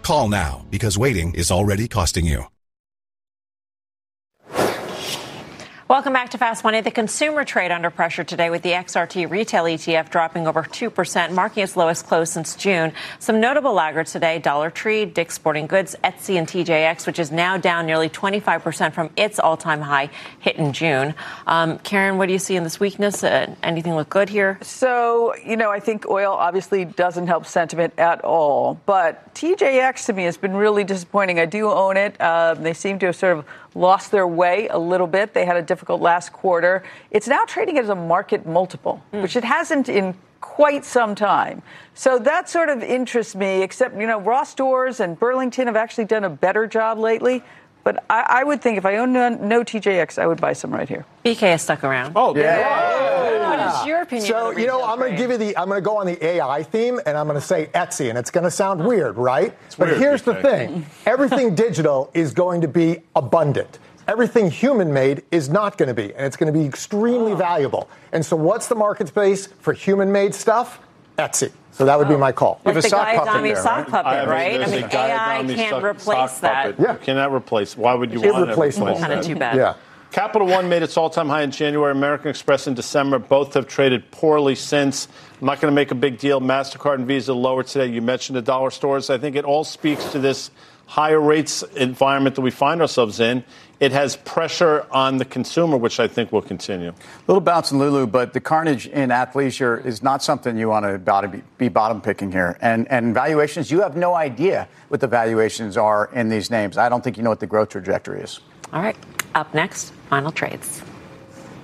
Call now because waiting is already costing you. Welcome back to Fast Money. The consumer trade under pressure today with the XRT retail ETF dropping over 2%, marking its lowest close since June. Some notable laggards today: Dollar Tree, Dick's Sporting Goods, Etsy, and TJX, which is now down nearly 25% from its all-time high hit in June. Karen, what do you see in this weakness? Anything look good here? So, I think oil obviously doesn't help sentiment at all. But TJX to me has been really disappointing. I do own it. They seem to have sort of lost their way a little bit. They had a difficult last quarter. It's now trading as a market multiple, which it hasn't in quite some time. So that sort of interests me, except, Ross Stores and Burlington have actually done a better job lately. But I would think if I own no TJX, I would buy some right here. BK has stuck around. Oh, yeah. What is your opinion? So, I'm going to I'm going to go on the AI theme, and I'm going to say Etsy, and it's going to sound weird, right? But here's the thing. Everything digital is going to be abundant. Everything human-made is not going to be, and it's going to be extremely valuable. And so what's the market space for human-made stuff? Etsy. So that would be my call. Like the Gayatami sock puppet, right? I mean, AI can't replace that. Yeah. You cannot replace. Why would you want to replace that? Kind of too bad. Yeah. Capital One made its all-time high in January. American Express in December. Both have traded poorly since. I'm not going to make a big deal. MasterCard and Visa lower today. You mentioned the dollar stores. I think it all speaks to this higher rates environment that we find ourselves in. It has pressure on the consumer, which I think will continue. Little bounce in Lulu, but the carnage in athleisure is not something you want to be bottom picking here. And valuations, you have no idea what the valuations are in these names. I don't think you know what the growth trajectory is. All right. Up next, final trades.